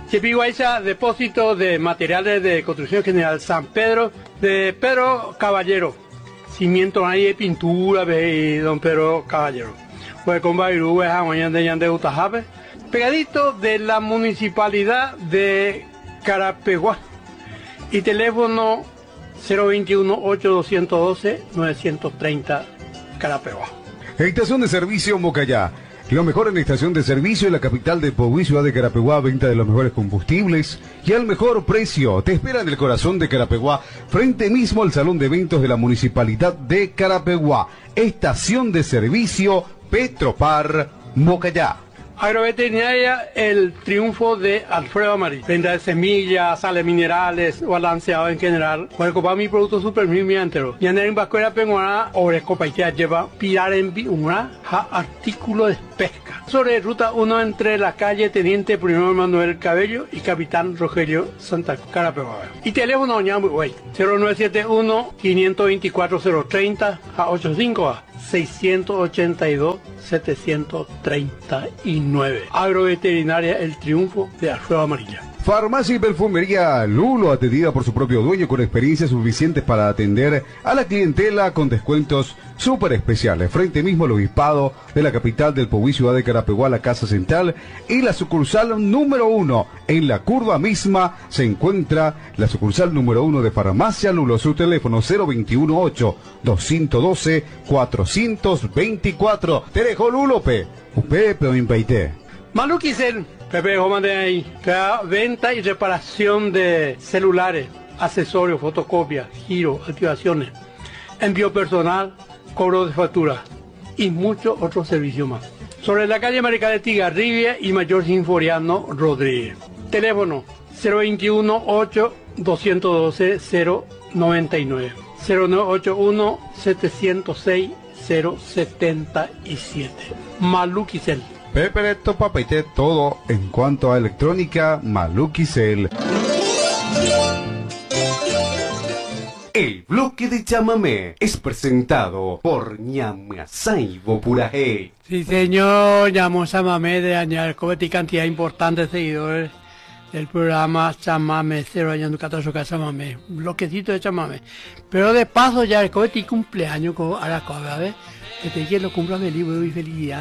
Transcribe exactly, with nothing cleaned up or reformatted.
Chepiguaycha, depósito de materiales de construcción general San Pedro, de Pedro Caballero. Cimiento ahí de pintura, de don Pedro Caballero. Pues con Bairú, es mañana de Yande Utajape. Pegadito de la municipalidad de Carapeguá. Y teléfono cero veintiuno, ocho doscientos doce, novecientos treinta, Carapeguá. Estación de servicio Mocayá. Lo mejor en la estación de servicio en la capital de Pogüí, ciudad de Carapeguá, venta de los mejores combustibles y al mejor precio. Te espera en el corazón de Carapeguá, frente mismo al salón de eventos de la municipalidad de Carapeguá. Estación de servicio Petropar Mocayá. Agroveterinaria El Triunfo de Alfredo Amarillo. Venta de semillas, sales minerales, balanceado en general. Para comprar mi producto super mi entero. Y en el Vascuera Penguana, Oresco Paitea lleva pilar en una artículo de pesca. Sobre ruta uno entre la calle Teniente Primero Manuel Cabello y Capitán Rogelio Santa Carapeguá. Y teléfono ñambu, güey. cero nueve siete uno, cinco dos cuatro, cero tres cero a ochenta y cinco a seiscientos ochenta y dos, setecientos treinta y nueve. Agroveterinaria El Triunfo de Alfredo Amarilla. Farmacia y perfumería Lulo, atendida por su propio dueño con experiencia suficiente para atender a la clientela con descuentos súper especiales. Frente mismo al obispado de la capital del Pogüí, ciudad de Carapeguá, la Casa Central y la sucursal número uno. En la curva misma se encuentra la sucursal número uno de Farmacia Lulo. Su teléfono cero veintiuno, ocho doscientos doce, cuatrocientos veinticuatro. Te dejo Lulo, pe. Upe, pe, impeite. Maluquicel, Pepe Goma de ahí, venta y reparación de celulares, accesorios, fotocopias, giro, activaciones, envío personal, cobro de factura y muchos otros servicios más. Sobre la calle Marica de Tigarribia y Mayor Sinforiano Rodríguez. Teléfono cero veintiuno, ocho doscientos doce, cero noventa y nueve, cero nueve ocho uno, setecientos seis, cero setenta y siete. Maluquicel. Pepereto Papeite, todo en cuanto a electrónica, Maluquicel. El bloque de chamamé es presentado por Ñamasai Bopuraje. Sí, señor, llamó Chamamé de añadir y cantidad importante de seguidores del programa Chamamé, cero años catorce Chamamé, bloquecito de chamamé. Pero de paso ya el cohete cumpleaños con Aracoa, ¿ves? Que te quiero cumpla feliz y felicidad.